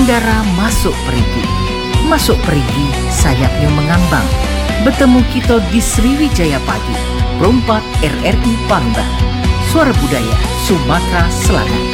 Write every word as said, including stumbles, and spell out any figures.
Mengudara masuk perigi, masuk perigi sayapnya mengambang. Bertemu kita di Sriwijaya Pagi, Perompak R R I Palembang, Suara Budaya Sumatera Selatan.